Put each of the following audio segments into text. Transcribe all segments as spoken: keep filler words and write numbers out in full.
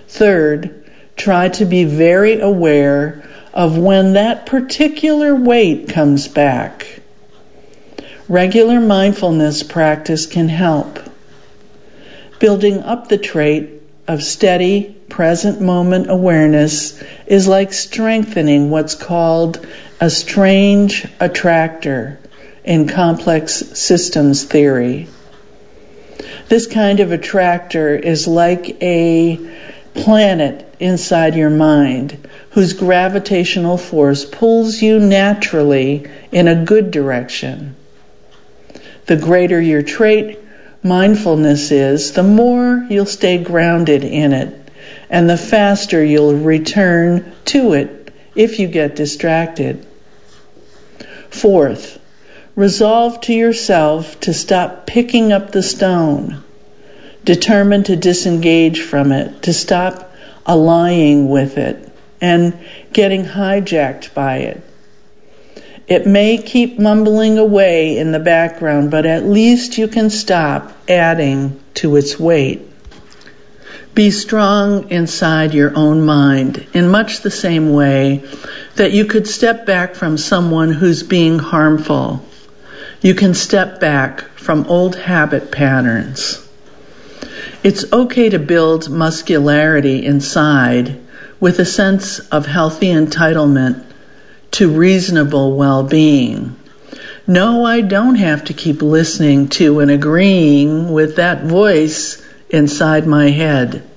Third, try to be very aware of when that particular weight comes back. Regular mindfulness practice can help. Building up the trait of steady, present moment awareness is like strengthening what's called a strange attractor in complex systems theory. This kind of attractor is like a planet inside your mind whose gravitational force pulls you naturally in a good direction. The greater your trait mindfulness is, the more you'll stay grounded in it, and the faster you'll return to it if you get distracted. Fourth, resolve to yourself to stop picking up the stone, determined to disengage from it, to stop allying with it and getting hijacked by it. It may keep mumbling away in the background, but at least you can stop adding to its weight. Be strong inside your own mind in much the same way that you could step back from someone who's being harmful. You can step back from old habit patterns. It's okay to build muscularity inside with a sense of healthy entitlement to reasonable well-being. No, I don't have to keep listening to and agreeing with that voice inside my head.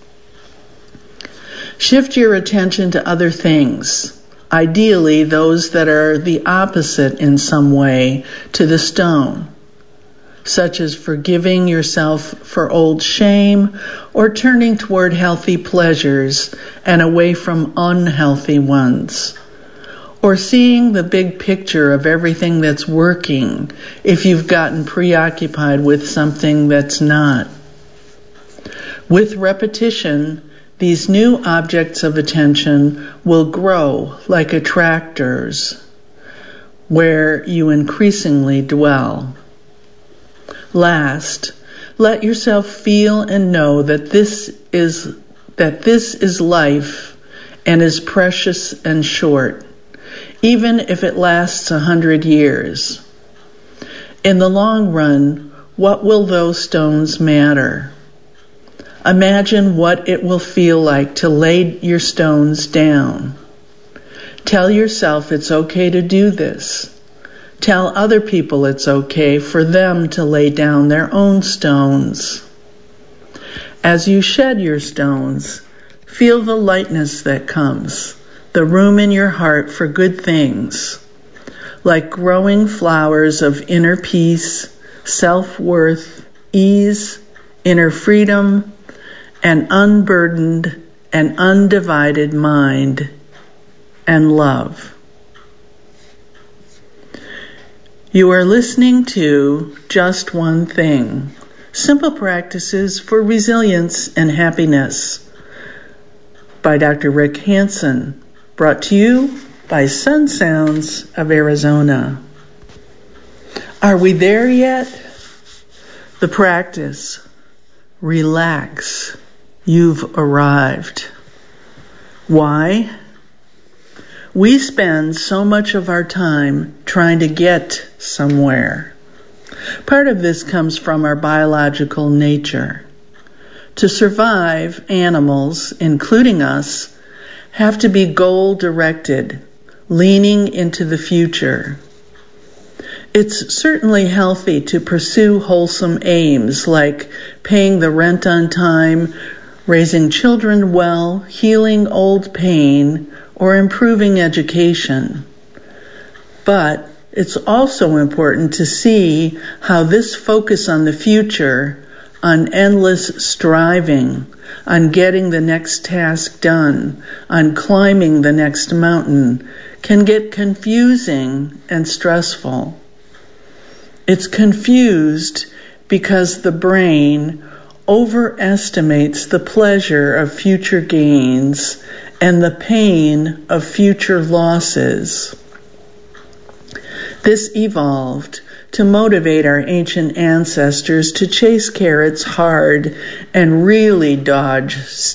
Shift your attention to other things, ideally those that are the opposite in some way to the stone, such as forgiving yourself for old shame or turning toward healthy pleasures and away from unhealthy ones. Or seeing the big picture of everything that's working if you've gotten preoccupied with something that's not. With repetition, these new objects of attention will grow like attractors where you increasingly dwell. Last, let yourself feel and know that this is that this is life and is precious and short, even if it lasts a hundred years. In the long run, what will those stones matter? Imagine what it will feel like to lay your stones down. Tell yourself it's okay to do this. Tell other people it's okay for them to lay down their own stones. As you shed your stones, feel the lightness that comes, the room in your heart for good things, like growing flowers of inner peace, self-worth, ease, inner freedom, an unburdened and undivided mind, and love. You are listening to Just One Thing, Simple Practices for Resilience and Happiness by Doctor Rick Hanson, brought to you by Sun Sounds of Arizona. Are we there yet? The practice. Relax. You've arrived. Why? We spend so much of our time trying to get somewhere. Part of this comes from our biological nature. To survive, animals, including us, have to be goal-directed, leaning into the future. It's certainly healthy to pursue wholesome aims like paying the rent on time, raising children well, healing old pain, or improving education. But it's also important to see how this focus on the future, on endless striving, on getting the next task done, on climbing the next mountain, can get confusing and stressful. It's confused because the brain overestimates the pleasure of future gains and the pain of future losses. This evolved to motivate our ancient ancestors to chase carrots hard and really dodge